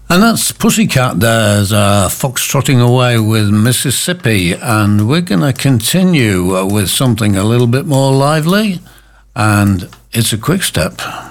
And that's Pussycat there's foxtrotting away with Mississippi, and we're going to continue with something a little bit more lively, and it's a quick step.